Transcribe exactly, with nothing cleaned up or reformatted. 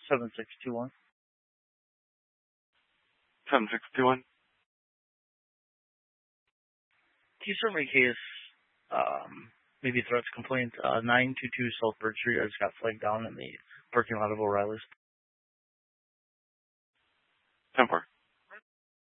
seven six two one. seven six two one. Can you serve a case, um, maybe threats complaint, uh, nine two two South Birch Street? I just got flagged down in the parking lot of O'Reilly's. ten four.